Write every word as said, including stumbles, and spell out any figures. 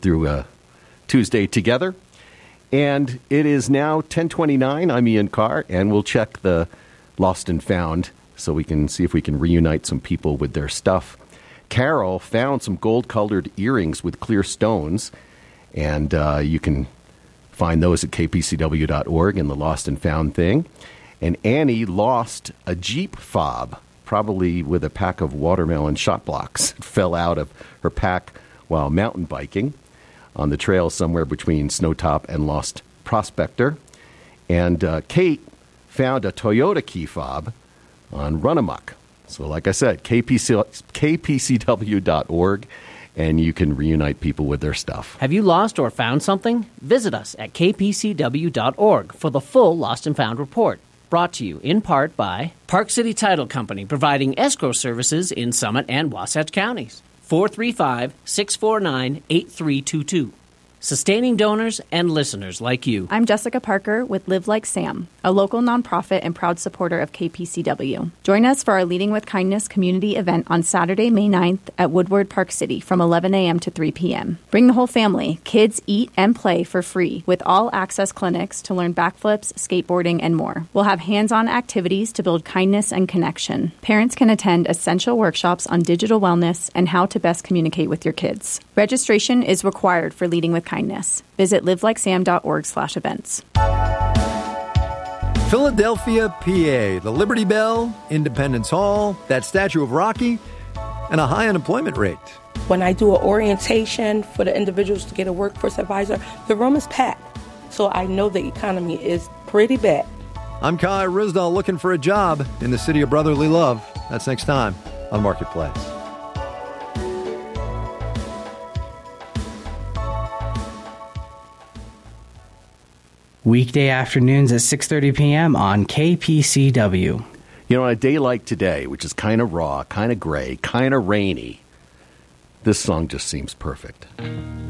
through uh, Tuesday together. And it is now ten twenty-nine. I'm Ian Carr, and we'll check the lost and found so we can see if we can reunite some people with their stuff. Carol found some gold-colored earrings with clear stones, and uh, you can find those at k p c w dot org in the lost and found thing. And Annie lost a Jeep fob, probably with a pack of watermelon shot blocks. It fell out of her pack while mountain biking on the trail somewhere between Snowtop and Lost Prospector. And uh, Kate found a Toyota key fob on Runamuck. So like I said, k p c w dot org, and you can reunite people with their stuff. Have you lost or found something? Visit us at k p c w dot org for the full Lost and Found report. Brought to you in part by Park City Title Company, providing escrow services in Summit and Wasatch counties. four three five, six four nine, eight three two two. Sustaining donors and listeners like you. I'm Jessica Parker with Live Like Sam, a local nonprofit and proud supporter of K P C W. Join us for our Leading with Kindness community event on Saturday, May ninth at Woodward Park City from eleven a.m. to three p.m. Bring the whole family. Kids eat and play for free with all-access clinics to learn backflips, skateboarding, and more. We'll have hands-on activities to build kindness and connection. Parents can attend essential workshops on digital wellness and how to best communicate with your kids. Registration is required for Leading with Kindness. Visit live like sam dot org slash events. Philadelphia, P A, the Liberty Bell, Independence Hall, that statue of Rocky, and a high unemployment rate. When I do an orientation for the individuals to get a workforce advisor, the room is packed. So I know the economy is pretty bad. I'm Kai Risdall looking for a job in the city of brotherly love. That's next time on Marketplace. Weekday afternoons at six thirty p.m. on K P C W. You know, on a day like today, which is kind of raw, kind of gray, kind of rainy, this song just seems perfect.